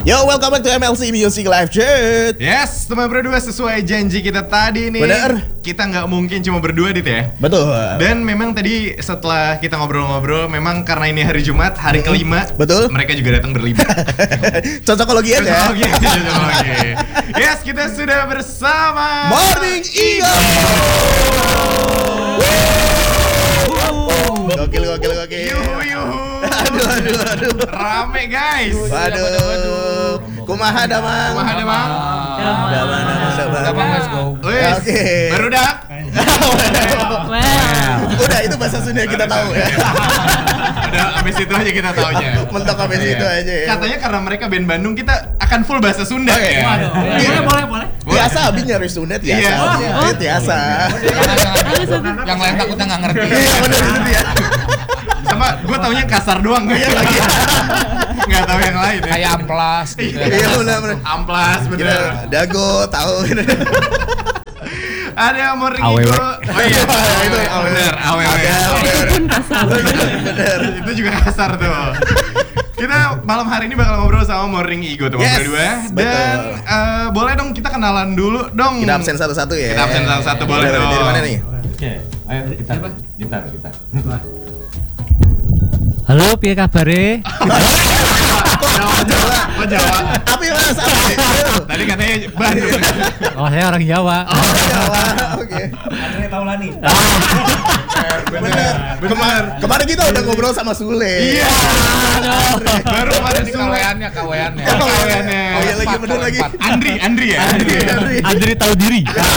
Yo, welcome back to MLC Music Live Chat. Yes, teman berdua, sesuai janji kita tadi nih. Bener. Kita nggak mungkin cuma berdua, Dit ya. Betul. Dan memang tadi setelah kita ngobrol-ngobrol, memang karena ini hari Jumat, hari kelima. Betul. Mereka juga datang berlima. Cocokologi aja. Cocokologi. Yes, kita sudah bersama Morning Ego. Gokil. Yuhu. Aduh. Rame guys. Waduh. Kumaha damang. Damang. Damang, let's go. Wes, Oke. baru dak. Udah, itu bahasa Sunda kita tahu ya. Udah, abis itu aja kita taunya. Mentok abis itu aja ya. Katanya karena mereka band Bandung, kita akan full bahasa Sunda ya. Boleh. Biasa abis nyari Sunda, biasa. Yang lain takutnya nggak ngerti. Iya, bener itu dia. Sama gue taunya kasar doang. Iya lagi. Nggak tahu yang lain ya. Kayak amplas gitu. Iya bener. Amplas bener. Dago tahu. Ada Morning AWW. Ego. Oh iya. Itu Bener, AWW. Bener. Itu juga kasar tuh. Kita malam hari ini bakal ngobrol sama Morning Ego teman Yes, berdua. betul. Dan boleh dong kita kenalan dulu dong. Kita absen satu-satu ya. Kita absen satu-satu, boleh dong. Dari mana nih? Oke, ayo gitar. Halo, piye kabare? Jawa. Tapi mas, apa? Tadi katanya Bandung. Oh, saya orang Jawa. Jawa. Oke. Katanya Taulani. Bener. Kemarin kita udah ngobrol sama Sule. Iya. Baru kemarin Ini kaweannya. Kaweannya. Oh iya lagi bener lagi. Andri ya. Andri tahu diri.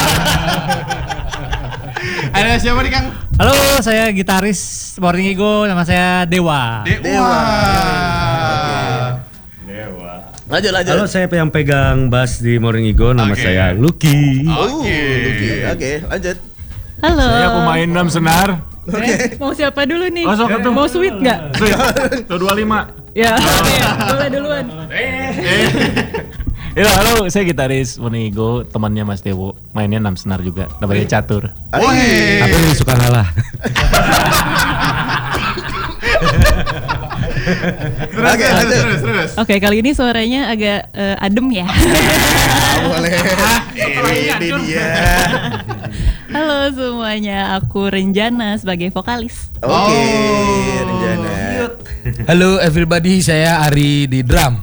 Ada siapa nih Kang? Halo, saya gitaris Morning Ego, nama saya Dewa. Dewa. Lanjut. Halo, saya yang pegang bass di Morning Ego, nama Oke. saya Lucky. Oke, lanjut. Halo. Saya pemain drum senar. Oke. Mau siapa dulu nih? Oh, sok atuh. Mau sweet nggak? Tuh 25. Ya, boleh duluan. Ya, halo, saya gitaris Morning Ego, temannya Mas Dewo. Mainnya 6 senar juga, namanya Catur. Woi. Aku yang suka ngalah. Terus. Oke, kali ini suaranya agak adem ya. Boleh. Ini dia. Halo semuanya, aku Renjana sebagai vokalis. Oke, Renjana. Halo everybody, saya Ari di drum.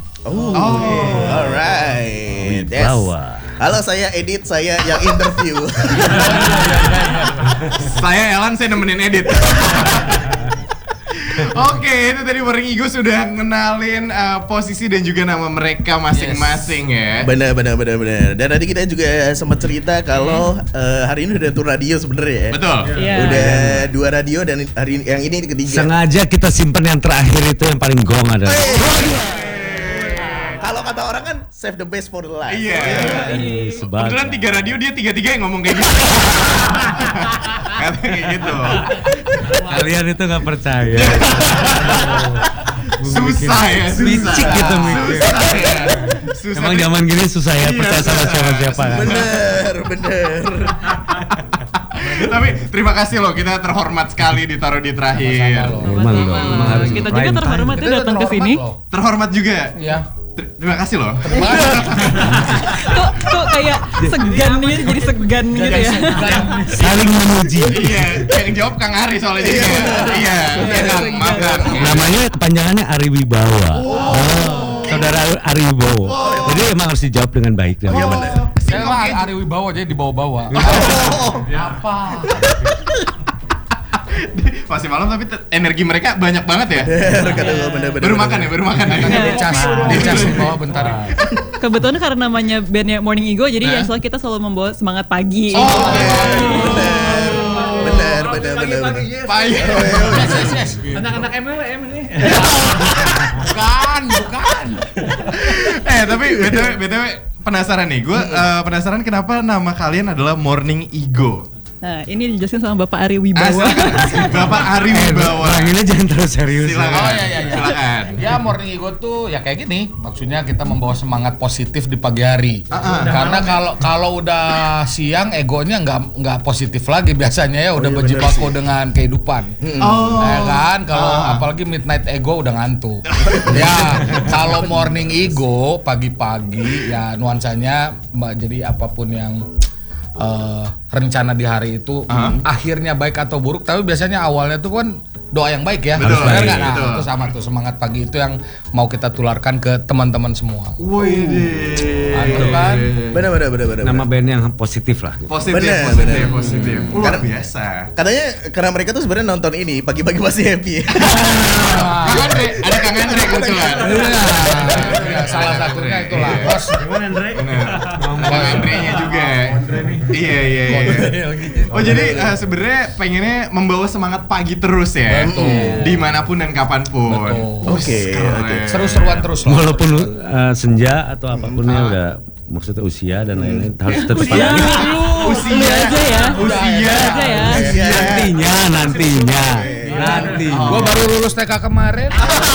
Alright. Yes. Wibawa. Halo, saya Edit, saya yang interview. Saya Elan, saya nemenin edit. Oke, itu tadi Morning Ego sudah ngenalin posisi dan juga nama mereka masing-masing ya. Bener. Dan tadi kita juga sempat cerita kalau hari ini udah tur radio sebenarnya ya. Betul. Iya. Udah 2 radio dan hari yang ini ketiga. Sengaja kita simpen yang terakhir itu yang paling gong adalah. Kalau kata orang kan save the best for the last. Iya. Kebetulan Sebagai 3 radio, dia 3-3 yang ngomong kayak gitu. Katanya kayak gitu. kalian itu nggak percaya. Susah ya, Licik gitu mikir. Susah ya. Susah. Emang zaman gini susah ya Iya, percaya sama susah. siapa-siapa. Bener. Tapi terima kasih loh, kita terhormat sekali ditaruh di terakhir. Emang dong, emang harus Kita juga prime terhormat ya datang ke sini. Terhormat juga. Iya. Terima kasih loh. Kok kayak segan gitu, jadi segan gitu ya. saling memuji. Iya, yang jawab Kang Ari soalnya. Iya, Kang, maaf Kang. Namanya kepanjangannya Ari Wibawa. Saudara Ari Wibowo. Jadi emang harus dijawab dengan baik. Iya bener. Saya mah Ari Wibawa jadi dibawa-bawa. Apa? Masih malam tapi energi mereka banyak banget ya. Bener. Baru makan ya. Dicas di bawah bentar. Kebetulan karena namanya bandnya Morning Ego, jadi ya soalnya kita selalu membawa semangat pagi. Bener. Payah. Yes. Anak-anak MLM ini. Bukan. Tapi BTW penasaran nih. Gue penasaran kenapa nama kalian adalah Morning Ego. Nah, ini dijelasin sama Bapak Ari Wibawa. Bapak Ari Wibawa. Orangnya jangan terlalu serius. Silakan. Oh iya. Silakan. Ya Morning Ego tuh ya kayak gini. Maksudnya kita membawa semangat positif di pagi hari. Karena kalau udah siang egonya nggak positif lagi biasanya ya udah berjibaku dengan kehidupan. Ya kan kalau apalagi midnight ego udah ngantuk. Ya kalau Morning Ego pagi-pagi ya nuansanya jadi apapun yang rencana di hari itu akhirnya baik atau buruk, tapi biasanya awalnya tuh kan doa yang baik ya. Betul, Benar nggak? Nah, betul. itu sama tuh semangat pagi itu yang mau kita tularkan ke teman-teman semua. Wih, Mantap kan? Benar. Nama band yang positif lah. Positif. Bener. Luar biasa. Katanya karena mereka tuh sebenarnya nonton ini pagi-pagi pasti happy. Kang Andre, ada Kang Andre kebetulan. Ya, salah satunya itulah. Bos. Gimana Andre? Kang Andre-nya juga. Iya. Oh jadi sebenarnya pengennya membawa semangat pagi terus ya. Betul. Dimanapun dan kapanpun. Betul. Oke. Seru-seruan terus lah. Walaupun senja atau apapun ya udah maksudnya usia dan lain-lain harus tetap Usia aja ya. nantinya. Gua baru lulus TK kemarin.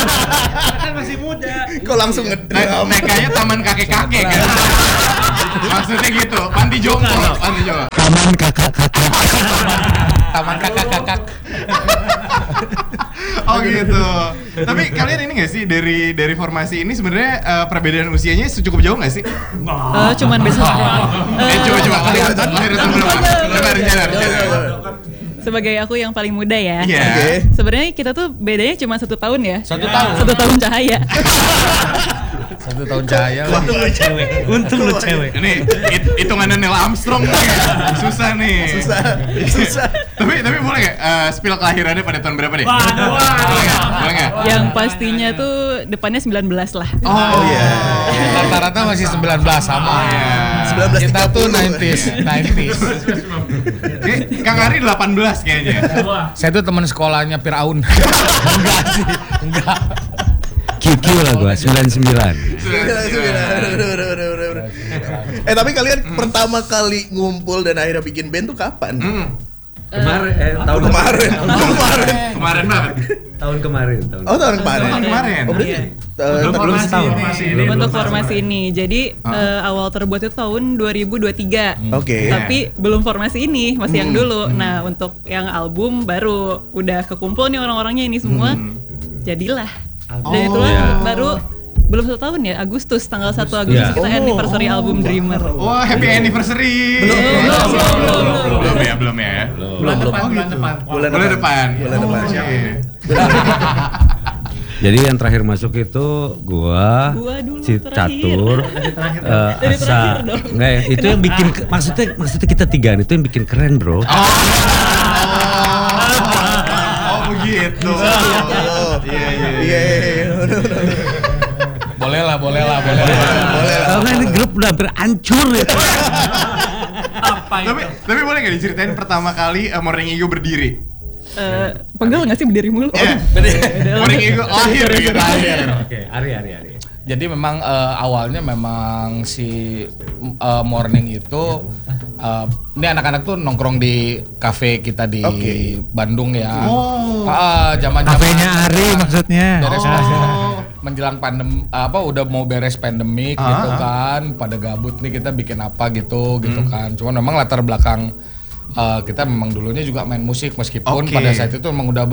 Kok langsung ngedram? Nekanya taman kakek-kakek kan. Maksudnya gitu, panti jompo. Taman kakak-kakak. Taman kakak-kakak. Oh gitu. Tapi kalian ini nggak sih dari formasi ini sebenarnya perbedaan usianya cukup jauh nggak sih? Cuman besok. Coba kalian lahir tahun berapa? Jalan. Sebagai aku yang paling muda ya. Iya. Oke. Sebenarnya kita tuh bedanya cuma 1 tahun ya. 1 tahun. 1 tahun cahaya. 1 tahun cahaya. Untung lu cewek. Ini hitungannya Neil Armstrong nih. Susah nih. Susah. Tapi boleh nggak spill kelahirannya pada tahun berapa deh? Boleh nggak? Yang pastinya tuh depannya 19 lah. Oh iya. Rata-rata masih 19 sama. 19 Kita tuh 90s. Kang Ari 18 kayaknya. Saya tuh teman sekolahnya Firaun. Enggak sih, enggak. QQ lah gua 99. Tapi kalian pertama kali ngumpul dan akhirnya bikin band tuh kapan? Tahun Kemarin. Kemarin banget. Tahun kemarin. Oh tahun kemarin. Tahun kemarin. Oh, berarti, Belum setahun. Untuk formasi ini. Jadi awal terbuat itu tahun 2023. Oke. Tapi belum formasi ini, masih yang dulu. Nah, untuk yang album baru udah kekumpul nih orang-orangnya ini semua. Jadilah. Dan itu baru belum 1 tahun ya, tanggal 1 Agustus Iya. kita anniversary album Dreamer. Wah, happy anniversary. Belum ya. Bulan depan. Oke. Jadi yang terakhir masuk itu gua dulu Catur, Dari Asa. terakhir dong. Enggak ya, itu yang bikin maksudnya kita tigaan itu yang bikin keren, Bro. Oh begitu. Iya. Boleh lah. Kalau nggak ini grup udah hampir hancur ya. Tapi boleh nggak diceritain pertama kali Morning Ego berdiri? Pegel nggak sih berdiri mulu? Morning Ego lahir gitu. Oke, Ari. Jadi memang awalnya memang si Morning itu ini anak-anak tuh nongkrong di kafe kita di Bandung ya. Zaman-zaman Kafenya Ari maksudnya. beres menjelang pandemi udah mau beres pandemik gitu kan, pada gabut nih kita bikin apa gitu kan. Cuman memang latar belakang kita memang dulunya juga main musik meskipun pada saat itu memang udah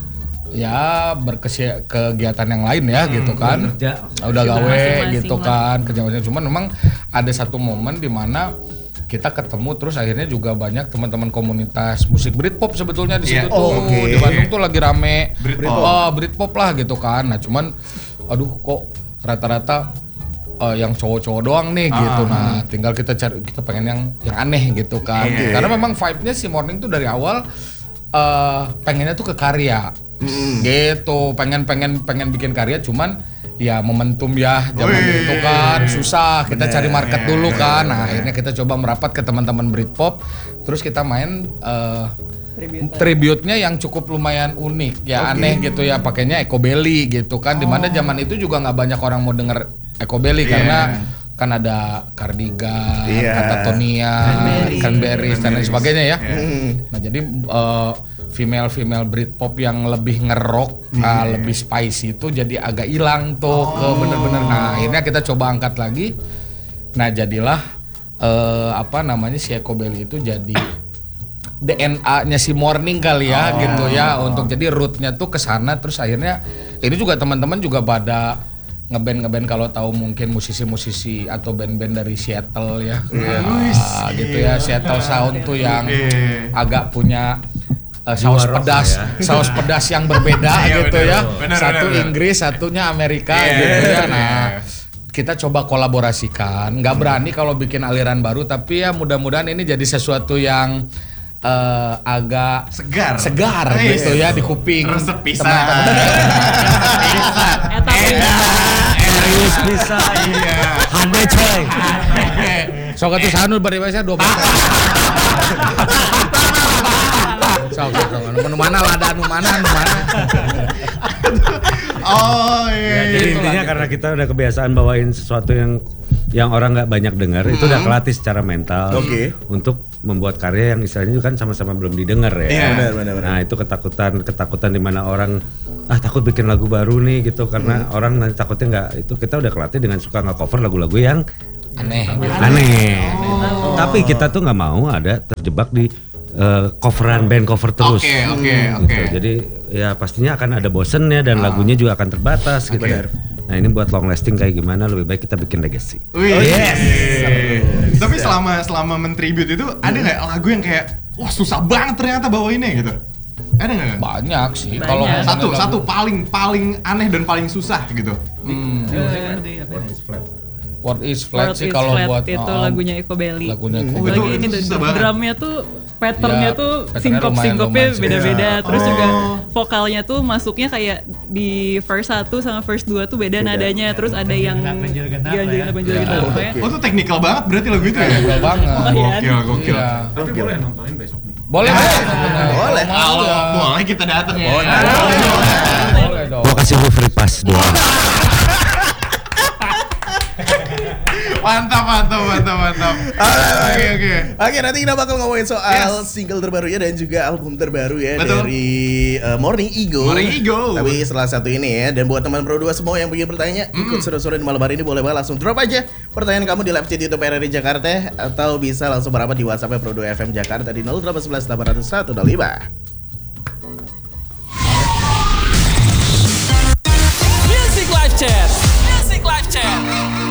kegiatan yang lain ya gitu kan. Udah gawe Masing-masing gitu lah. kan kerjanya. Cuman memang ada satu momen di mana kita ketemu terus akhirnya juga banyak teman-teman komunitas musik Britpop sebetulnya di situ tuh. Di Bandung tuh lagi rame Britpop lah gitu kan. Nah cuman aduh kok rata-rata yang cowok-cowok doang nih gitu. Nah tinggal kita pengen yang aneh gitu kan. Karena memang vibe-nya si Morning tuh dari awal pengennya tuh ke karya gitu, pengen bikin karya, cuman ya momentum ya zaman itu kan susah, kita cari market dulu kan. Nah akhirnya kita coba merapat ke teman-teman Britpop, terus kita main tribute-nya yang cukup lumayan unik ya, aneh gitu ya, pakainya Ecobelly gitu kan. Dimana zaman itu juga nggak banyak orang mau denger Ecobelly kan ada Cardigan, Iya. Katatonia, Cranberries dan lain sebagainya ya. Nah jadi female Britpop yang lebih ngerok, lebih spicy itu jadi agak hilang tuh ke bener-bener. Nah akhirnya kita coba angkat lagi. Nah jadilah si Ecobelly itu jadi DNA-nya si Morning kali ya gitu ya, untuk jadi rootnya tuh ke sana. Terus akhirnya ini juga teman-teman juga pada ngeband kalau tahu mungkin musisi-musisi atau band-band dari Seattle ya, gitu ya, Seattle Sound tuh yang agak punya saus pedas, saus pedas yang berbeda gitu ya. Satu Inggris, satunya Amerika gitu ya. Nah kita coba kolaborasikan, nggak berani kalau bikin aliran baru, tapi ya mudah-mudahan ini jadi sesuatu yang agak segar gitu ya di kuping teman-teman. Serius bisa. Iya. Handai coy. Sok atuh sanul bari bae 2 menit. Sok nu mana lada nu mana. Oh iya. Jadi intinya karena kita udah kebiasaan bawain sesuatu yang orang nggak banyak dengar, itu udah kelatih secara mental untuk membuat karya yang istilahnya kan sama-sama belum didengar ya. Iya, benar. Nah itu ketakutan di mana orang takut bikin lagu baru nih gitu, karena orang nanti takutnya nggak, itu kita udah kelatih dengan suka nge-cover lagu-lagu yang Aneh. Tapi kita tuh nggak mau ada terjebak di coveran band cover terus. Gitu. Jadi ya pastinya akan ada bosennya dan lagunya juga akan terbatas gitu. Nah ini buat long lasting kayak gimana, lebih baik kita bikin legacy. Tapi selama mentribute itu ada nggak lagu yang kayak wah susah banget ternyata bawainnya gitu? Ada nggak? Banyak sih. Banyak. Kalau Satu paling aneh dan paling susah gitu. What is Flat sih kalau buat itu lagunya Ecobelly. Lagunya Itu Lagi ini tuh susah banget. drumnya tuh patternnya Ya, tuh patternnya sinkopnya lumayan beda-beda. sih. Terus juga vokalnya tuh masuknya kayak di verse 1 sama verse 2 tuh beda nadanya. Terus ada yang ganjil gitu. Oh tuh teknikal banget berarti lagu itu ya? Gokil banget. Gokil. Iya. Tapi boleh nontonin besok nih. Boleh. Boleh. Boleh kita datang ya. Boleh dong. Gua kasih lu free pass doang. Mantap. Oke, nanti kita bakal ngomongin soal single terbaru ya dan juga album terbaru ya. Betul. Dari Morning Ego. Tapi setelah satu ini ya, dan buat teman Pro 2 semua yang punya pertanyaan, ikut seru-seru di malam hari ini boleh banget langsung drop aja pertanyaan kamu di live chat YouTube RRI Jakarta, atau bisa langsung merapat di WhatsApp Pro 2 FM Jakarta di 0811 801 5.